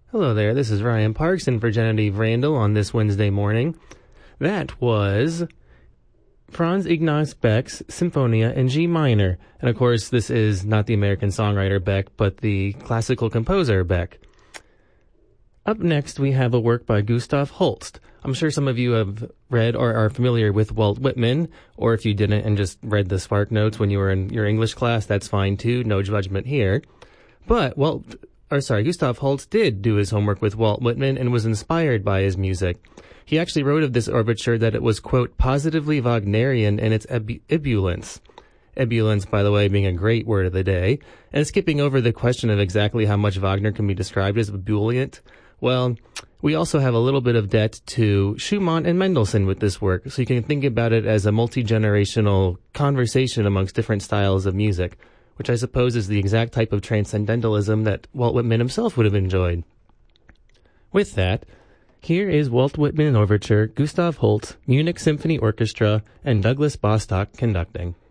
Hello there, this is Ryan Parks in for Genevieve Randall on this Wednesday morning. That was Franz Ignaz Beck's Symphonia in G minor. And of course, this is not the American songwriter Beck, but the classical composer Beck. Up next, we have a work by Gustav Holst. I'm sure some of you have read or are familiar with Walt Whitman, or if you didn't and just read the Spark Notes when you were in your English class, that's fine too, no judgment here. But Gustav Holst did do his homework with Walt Whitman and was inspired by his music. He actually wrote of this overture that it was, quote, positively Wagnerian in its ebullience. Ebullience, by the way, being a great word of the day. And skipping over the question of exactly how much Wagner can be described as ebullient, well, we also have a little bit of debt to Schumann and Mendelssohn with this work, so you can think about it as a multi-generational conversation amongst different styles of music, which I suppose is the exact type of transcendentalism that Walt Whitman himself would have enjoyed. With that, here is Walt Whitman Overture, Gustav Holst, Munich Symphony Orchestra, and Douglas Bostock conducting.